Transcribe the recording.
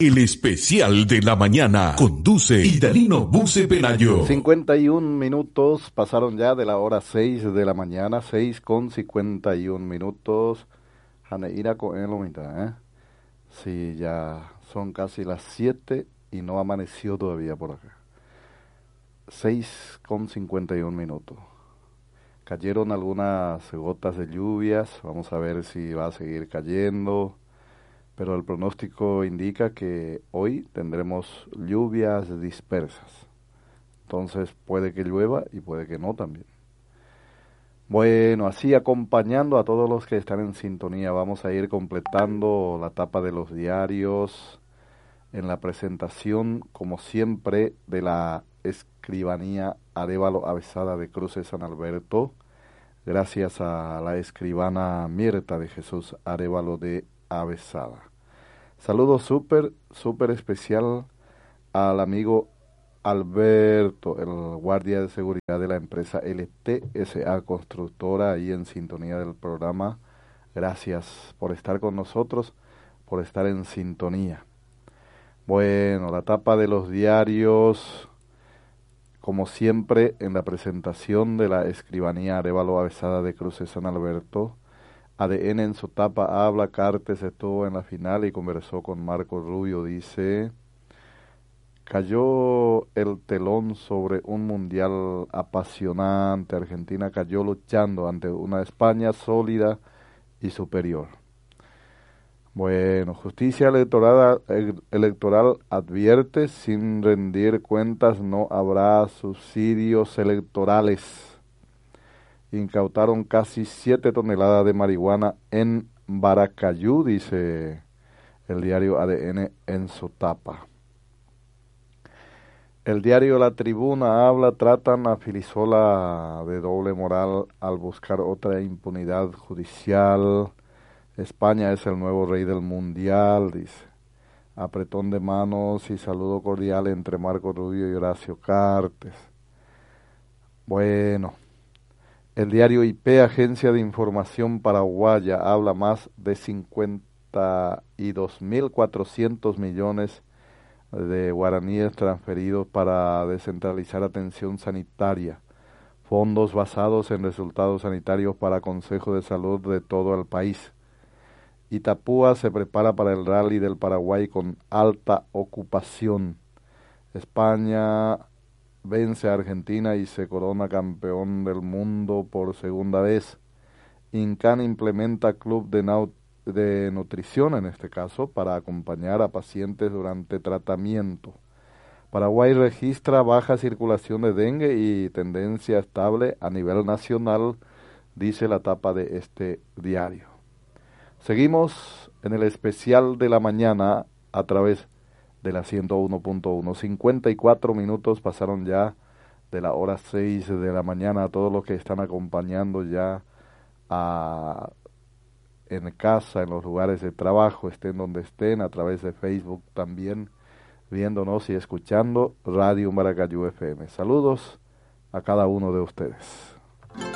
el especial de la mañana. Conduce Idalino Buce Penayo. 51 minutos pasaron ya de la hora 6 de la mañana, 6:51 minutos. Janeira con el mitad, ¿eh? Sí, ya son casi las 7 y no amaneció todavía por acá. 6:51 minutos. Cayeron algunas gotas de lluvias, vamos a ver si va a seguir cayendo, pero el pronóstico indica que hoy tendremos lluvias dispersas. Entonces puede que llueva y puede que no también. Bueno, así acompañando a todos los que están en sintonía, vamos a ir completando la tapa de los diarios en la presentación, como siempre, de la escribanía Arévalo Avesada de Cruces San Alberto, gracias a la escribana Mirta de Jesús Arévalo de Avesada. Saludo súper especial al amigo Alberto, el guardia de seguridad de la empresa LTSA Constructora, ahí en sintonía del programa. Gracias por estar con nosotros, por estar en sintonía. Bueno, la tapa de los diarios, como siempre, en la presentación de la escribanía Arévalo Avesada de Cruces San Alberto. ADN en su tapa habla, Cartes estuvo en la final y conversó con Marco Rubio, dice: cayó el telón sobre un mundial apasionante. Argentina cayó luchando ante una España sólida y superior. Bueno, Justicia Electoral advierte: sin rendir cuentas no habrá subsidios electorales. Incautaron casi 7 toneladas de marihuana en Baracayú, dice el diario ADN en su tapa. El diario La Tribuna habla, tratan a Filisola de doble moral al buscar otra impunidad judicial. España es el nuevo rey del mundial, dice. Apretón de manos y saludo cordial entre Marco Rubio y Horacio Cartes. Bueno, el diario IP, Agencia de Información Paraguaya, habla más de 52.400 millones de guaraníes transferidos para descentralizar atención sanitaria. Fondos basados en resultados sanitarios para Consejo de Salud de todo el país. Itapúa se prepara para el Rally del Paraguay con alta ocupación. España vence a Argentina y se corona campeón del mundo por segunda vez. INCAN implementa club de nutrición, en este caso, para acompañar a pacientes durante tratamiento. Paraguay registra baja circulación de dengue y tendencia estable a nivel nacional, dice la tapa de este diario. Seguimos en el especial de la mañana a través de la 101.1. 54 minutos pasaron ya de la hora 6 de la mañana. A todos los que están acompañando ya en casa, en los lugares de trabajo, estén donde estén, a través de Facebook también, viéndonos y escuchando Radio Maracayú FM. Saludos a cada uno de ustedes.